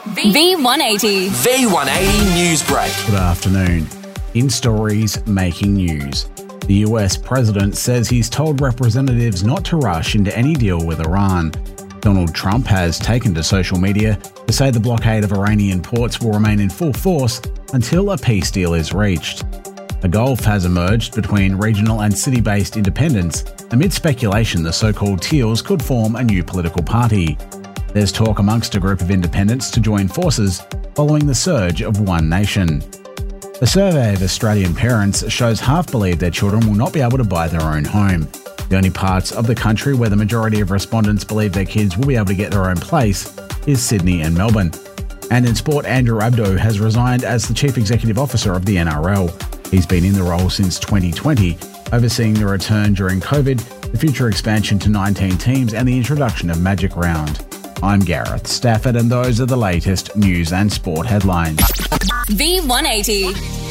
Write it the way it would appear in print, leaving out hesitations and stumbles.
V180. V180 News Break. Good afternoon. In stories making news, the US president says he's told representatives not to rush into any deal with Iran. Donald Trump has taken to social media to say the blockade of Iranian ports will remain in full force until a peace deal is reached. A gulf has emerged between regional and city-based independents amid speculation the so-called Teals could form a new political party. There's talk amongst a group of independents to join forces following the surge of One Nation. A survey of Australian parents shows half believe their children will not be able to buy their own home. The only parts of the country where the majority of respondents believe their kids will be able to get their own place is Sydney and Melbourne. And in sport, Andrew Abdo has resigned as the Chief Executive Officer of the NRL. He's been in the role since 2020, overseeing the return during COVID, the future expansion to 19 teams and the introduction of Magic Round. I'm Gareth Stafford and those are the latest news and sport headlines. V180.